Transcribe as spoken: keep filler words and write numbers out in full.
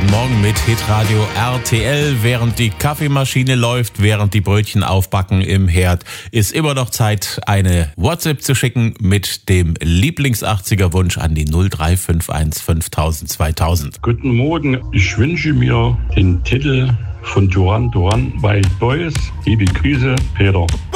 Guten Morgen mit Hitradio R T L. Während die Kaffeemaschine läuft, während die Brötchen aufbacken im Herd, ist immer noch Zeit, eine WhatsApp zu schicken mit dem Lieblings-achtziger-Wunsch an die null drei fünf eins fünftausend zweitausend. Guten Morgen, ich wünsche mir den Titel von Duran Duran Wild Boys. Liebe Grüße, Peter.